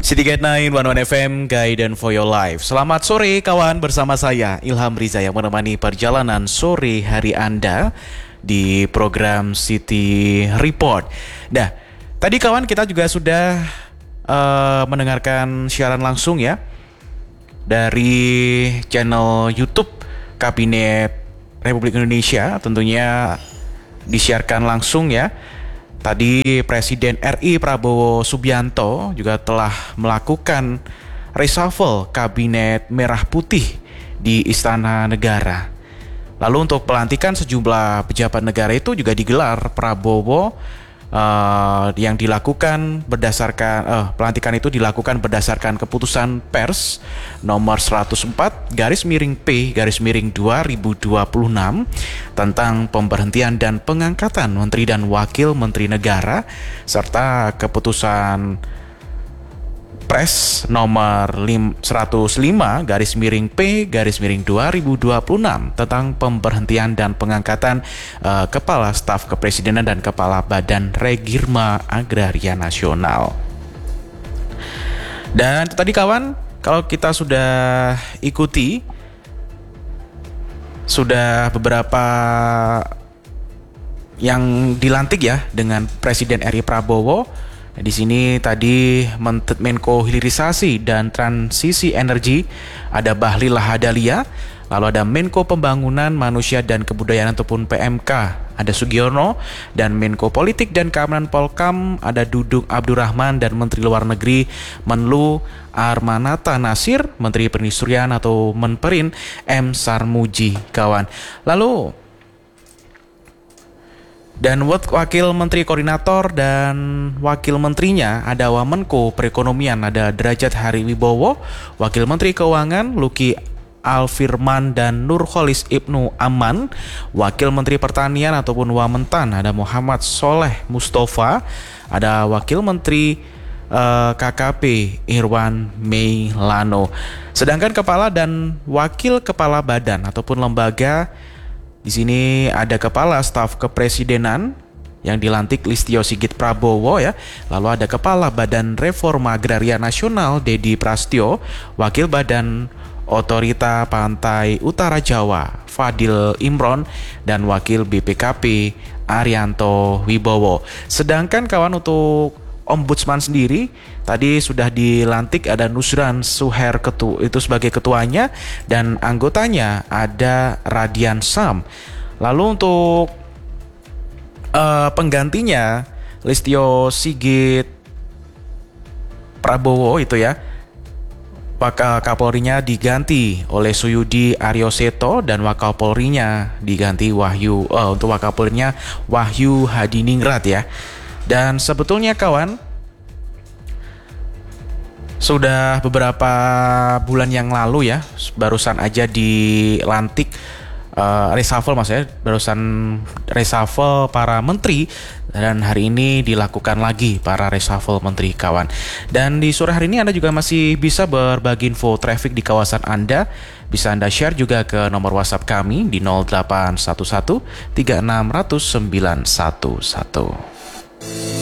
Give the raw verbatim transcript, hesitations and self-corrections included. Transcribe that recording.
City Gate sembilan satu satu F M, Guidance for Your Life. Selamat sore kawan, bersama saya Ilham Riza yang menemani perjalanan sore hari Anda di program City Report. Nah, tadi kawan kita juga sudah uh, mendengarkan siaran langsung ya dari channel YouTube Kabinet Republik Indonesia, tentunya disiarkan langsung ya. Tadi Presiden R I Prabowo Subianto juga telah melakukan reshuffle Kabinet Merah Putih di Istana Negara. Lalu untuk pelantikan sejumlah pejabat negara itu juga digelar Prabowo uh, yang dilakukan berdasarkan uh, pelantikan itu dilakukan berdasarkan keputusan pers nomor seratus empat garis miring P garis miring dua ribu dua puluh enam tentang pemberhentian dan pengangkatan menteri dan wakil menteri negara, serta keputusan Pres nomor seratus lima garis miring P garis miring dua ribu dua puluh enam tentang pemberhentian dan pengangkatan uh, Kepala Staf Kepresidenan dan Kepala Badan Regirma Agraria Nasional. Dan tadi kawan, kalau kita sudah ikuti, sudah beberapa yang dilantik ya dengan Presiden R I Prabowo. Di sini tadi Menko Hilirisasi dan Transisi Energi ada Bahlil Lahadalia, lalu ada Menko Pembangunan Manusia dan Kebudayaan ataupun P M K ada Sugiono, dan Menko Politik dan Keamanan Polkam ada Dudung Abdurrahman, dan Menteri Luar Negeri Menlu Armanata Nasir, Menteri Perindustrian atau Menperin M Sarmuji kawan. Lalu dan Wakil Menteri Koordinator dan Wakil Menterinya ada Wamenko Perekonomian ada Derajat Hariwibowo, Wakil Menteri Keuangan Luki Alfirman dan Nurholis Ibnu Aman, Wakil Menteri Pertanian ataupun Wamentan ada Muhammad Soleh Mustafa, ada Wakil Menteri uh, K K P Irwan Meilano. Sedangkan Kepala dan Wakil Kepala Badan ataupun Lembaga, di sini ada Kepala Staf Kepresidenan yang dilantik Listio Sigit Prabowo ya. Lalu ada Kepala Badan Reforma Agraria Nasional Dedi Prastyo, Wakil Badan Otorita Pantai Utara Jawa Fadil Imron, dan Wakil B P K P Arianto Wibowo. Sedangkan kawan untuk Ombudsman sendiri tadi sudah dilantik ada Nusran Suher ketu, itu sebagai ketuanya, dan anggotanya ada Radian Sam. Lalu untuk uh, penggantinya Listio Sigit Prabowo itu ya, Wakapolrinya diganti oleh Suyudi Aryoseto, dan Wakapolrinya diganti Wahyu uh, untuk Wakapolrinya Wahyu Hadiningrat ya. Dan sebetulnya kawan, sudah beberapa bulan yang lalu ya, barusan aja dilantik uh, reshuffle maksudnya, barusan reshuffle para menteri, dan hari ini dilakukan lagi para reshuffle menteri kawan. Dan di sore hari ini Anda juga masih bisa berbagi info traffic di kawasan Anda. Bisa Anda share juga ke nomor WhatsApp kami di nol delapan satu satu tiga enam nol nol sembilan satu satu.